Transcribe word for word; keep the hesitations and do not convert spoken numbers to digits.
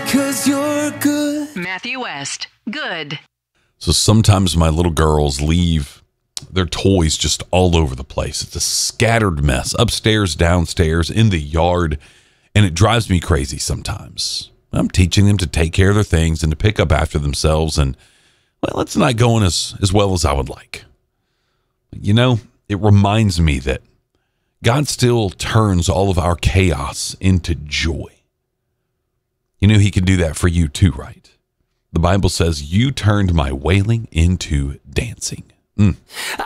'cause you're good. Matthew West, good. So sometimes my little girls leave their toys just all over the place. It's a scattered mess, upstairs, downstairs, in the yard, and it drives me crazy sometimes. I'm teaching them to take care of their things and to pick up after themselves, and, well, it's not going as, as well as I would like. You know, it reminds me that God still turns all of our chaos into joy. You know, he can do that for you too, right? The Bible says, you turned my wailing into dancing. Mm.